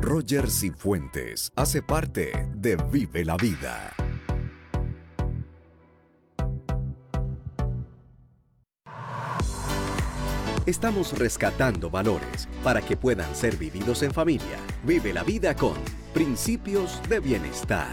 Roger Cifuentes hace parte de Vive la Vida. Estamos rescatando valores para que puedan ser vividos en familia. Vive la vida con Principios de Bienestar.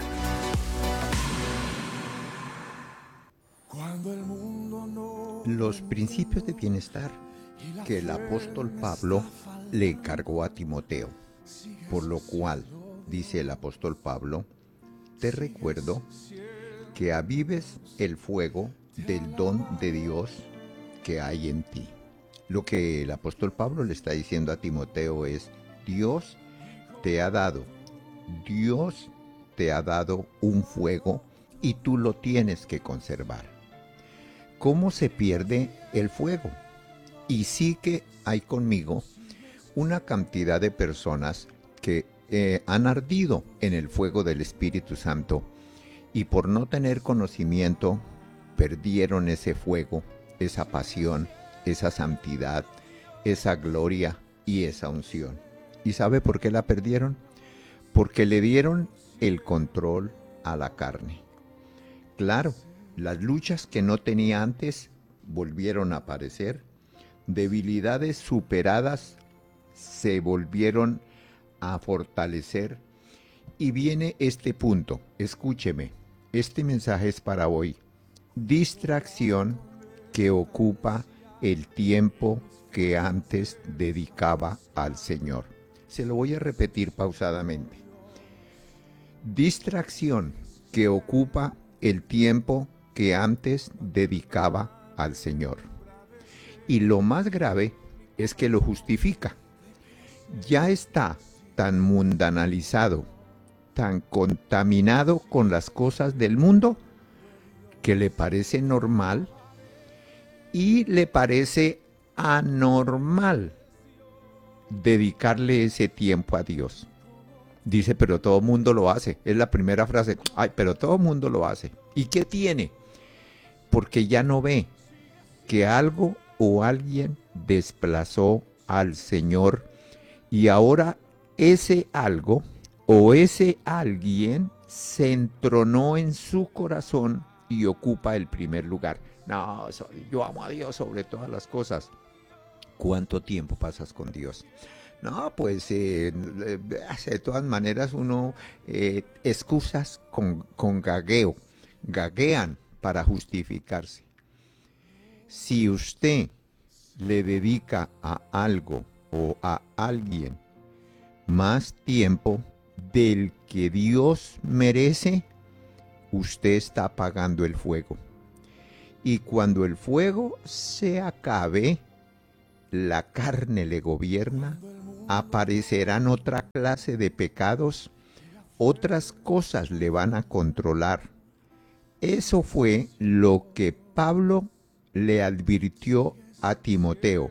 Los principios de bienestar que el apóstol Pablo le encargó a Timoteo, por lo cual, dice el apóstol Pablo, te recuerdo que avives el fuego del don de Dios que hay en ti. Lo que el apóstol Pablo le está diciendo a Timoteo es, Dios te ha dado un fuego y tú lo tienes que conservar. ¿Cómo se pierde el fuego? Y sí que hay conmigo una cantidad de personas que han ardido en el fuego del Espíritu Santo y por no tener conocimiento perdieron ese fuego, esa pasión, esa santidad, esa gloria y esa unción. ¿Y sabe por qué la perdieron? Porque le dieron el control a la carne. Claro, las luchas que no tenía antes volvieron a aparecer, debilidades superadas se volvieron a fortalecer y viene este punto, escúcheme, este mensaje es para hoy, distracción que ocupa el tiempo que antes dedicaba al Señor. Se lo voy a repetir pausadamente. Distracción que ocupa el tiempo que antes dedicaba al Señor. Y lo más grave es que lo justifica. Ya está tan mundanalizado, tan contaminado con las cosas del mundo, que le parece normal y le parece anormal dedicarle ese tiempo a Dios. Dice, pero todo mundo lo hace. Es la primera frase. Ay, pero todo mundo lo hace. ¿Y qué tiene? Porque ya no ve que algo o alguien desplazó al Señor y ahora ese algo o ese alguien se entronó en su corazón y ocupa el primer lugar. No, yo amo a Dios sobre todas las cosas. ¿Cuánto tiempo pasas con Dios? No, pues de todas maneras uno excusas con gaguean para justificarse. Si usted le dedica a algo o a alguien más tiempo del que Dios merece, usted está apagando el fuego. Y cuando el fuego se acabe, la carne le gobierna, aparecerán otra clase de pecados, otras cosas le van a controlar. Eso fue lo que Pablo le advirtió a Timoteo.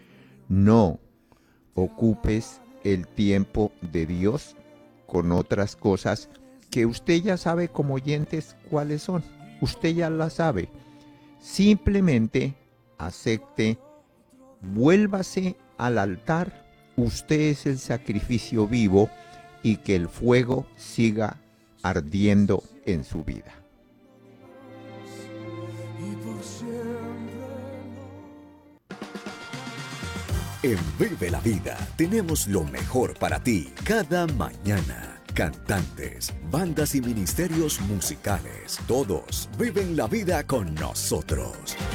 No ocupes el tiempo de Dios con otras cosas que usted ya sabe como oyentes cuáles son. Usted ya las sabe. Simplemente acepte, vuélvase al altar. Usted es el sacrificio vivo y que el fuego siga ardiendo en su vida. En Vive la Vida tenemos lo mejor para ti cada mañana. Cantantes, bandas y ministerios musicales, todos viven la vida con nosotros.